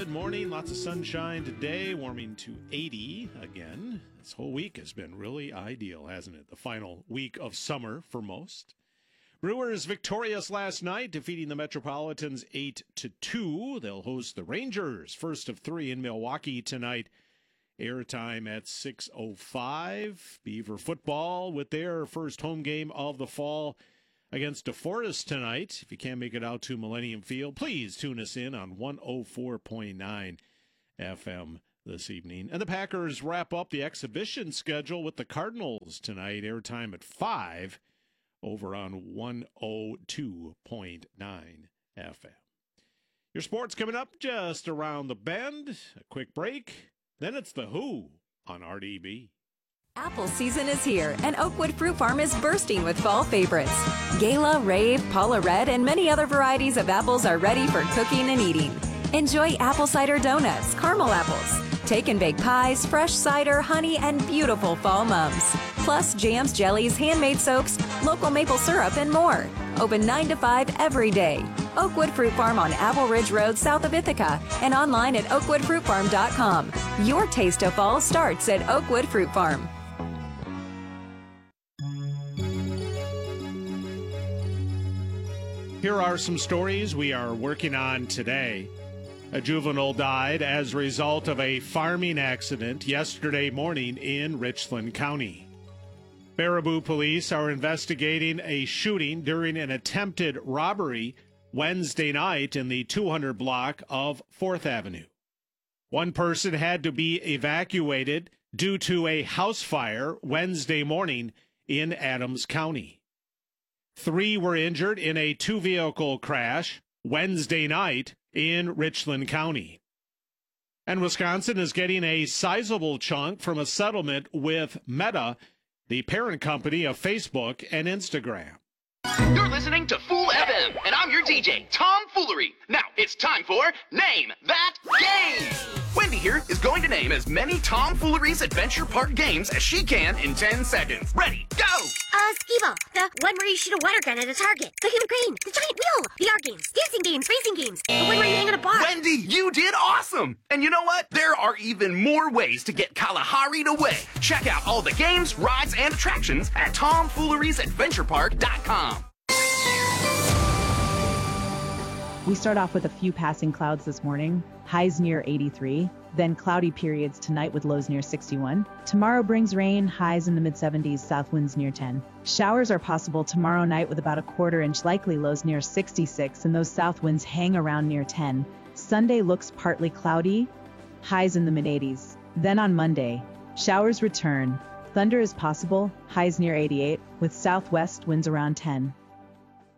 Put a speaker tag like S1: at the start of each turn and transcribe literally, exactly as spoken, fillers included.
S1: Good morning. Lots of sunshine today, warming to eighty again. This whole week has been really ideal, hasn't it? The final week of summer for most. Brewers victorious last night, defeating the Metropolitans eight to two. They'll host the Rangers, first of three in Milwaukee tonight. Airtime at six oh five. Beaver football with their first home game of the fall against DeForest tonight. If you can't make it out to Millennium Field, please tune us in on one oh four point nine F M this evening. And the Packers wrap up the exhibition schedule with the Cardinals tonight. Airtime at five over on one oh two point nine F M. Your sports coming up just around the bend. A quick break. Then it's The Who on R D B.
S2: Apple season is here, and Oakwood Fruit Farm is bursting with fall favorites. Gala, Rave, Paula Red, and many other varieties of apples are ready for cooking and eating. Enjoy apple cider donuts, caramel apples, take and bake pies, fresh cider, honey, and beautiful fall mums. Plus jams, jellies, handmade soaps, local maple syrup, and more. Open nine to five every day. Oakwood Fruit Farm on Apple Ridge Road south of Ithaca and online at oakwood fruit farm dot com. Your taste of fall starts at Oakwood Fruit Farm.
S1: Here are some stories we are working on today. A juvenile died as a result of a farming accident yesterday morning in Richland County. Baraboo police are investigating a shooting during an attempted robbery Wednesday night in the two hundred block of fourth Avenue. One person had to be evacuated due to a house fire Wednesday morning in Adams County. Three were injured in a two-vehicle crash Wednesday night in Richland County. And Wisconsin is getting a sizable chunk from a settlement with Meta, the parent company of Facebook and Instagram.
S3: You're listening to Fool F M, and I'm your D J, Tom Foolery. Now, it's time for Name That Game! Wendy here is going to name as many Tom Foolery's Adventure Park games as she can in ten seconds. Ready, go!
S4: Uh, Skee-Ball, the one where you shoot a water gun at a target, the human crane, the giant wheel, the art games, dancing games, racing games, the one where you hang on a bar.
S3: Wendy, you did awesome! And you know what? There are even more ways to get Kalahari'd away. Check out all the games, rides, and attractions at tom fooleries adventure park dot com.
S5: We start off with a few passing clouds this morning, highs near eighty-three, then cloudy periods tonight with lows near sixty-one. Tomorrow brings rain, highs in the mid seventies, south winds near ten. Showers are possible tomorrow night with about a quarter inch likely, lows near sixty-six, and those south winds hang around near ten. Sunday looks partly cloudy, highs in the mid eighties. Then on Monday, showers return. Thunder is possible, highs near eighty-eight, with southwest winds around ten.